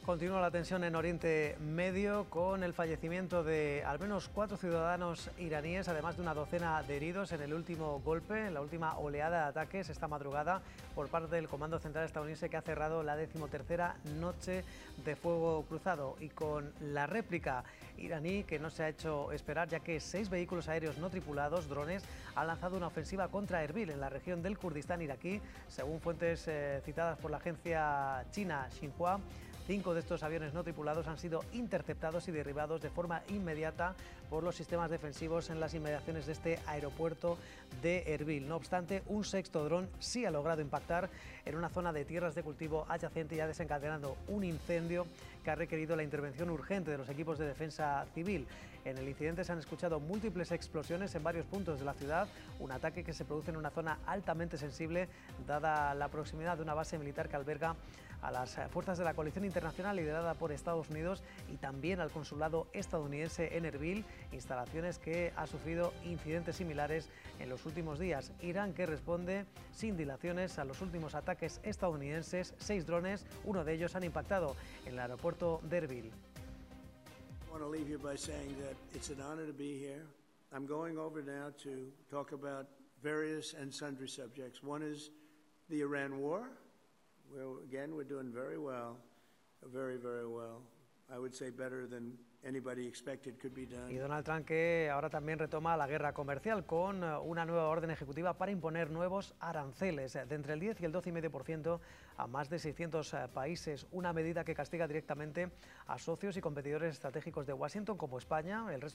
Continúa la tensión en Oriente Medio con el fallecimiento de al menos 4 ciudadanos iraníes, además de una docena de heridos en el último golpe, en la última oleada de ataques esta madrugada por parte del Comando Central estadounidense, que ha cerrado la 13ª noche de fuego cruzado, y con la réplica iraní que no se ha hecho esperar, ya que 6 vehículos aéreos no tripulados, drones, han lanzado una ofensiva contra Erbil, en la región del Kurdistán iraquí. Según fuentes citadas por la agencia china Xinhua, 5 de estos aviones no tripulados han sido interceptados y derribados de forma inmediata por los sistemas defensivos en las inmediaciones de este aeropuerto de Erbil. No obstante, un sexto dron sí ha logrado impactar en una zona de tierras de cultivo adyacente y ha desencadenado un incendio que ha requerido la intervención urgente de los equipos de defensa civil. En el incidente se han escuchado múltiples explosiones en varios puntos de la ciudad, un ataque que se produce en una zona altamente sensible, dada la proximidad de una base militar que alberga a las fuerzas de la coalición internacional liderada por Estados Unidos y también al consulado estadounidense en Erbil, instalaciones que ha sufrido incidentes similares en los últimos días. Irán, que responde sin dilaciones a los últimos ataques estadounidenses. 6 drones, uno de ellos, han impactado en el aeropuerto de Erbil. I want to leave you by saying that it's an honor to be here. I'm going over now to talk about various and sundry subjects. One is the Iran war. Again, we're doing very well, very, very well. I would say better than anybody expected could be done. Y Donald Trump, que ahora también retoma la guerra comercial con una nueva orden ejecutiva para imponer nuevos aranceles de entre el 10 y el 12,5% a más de 600 países. Una medida que castiga directamente a socios y competidores estratégicos de Washington como España, el resto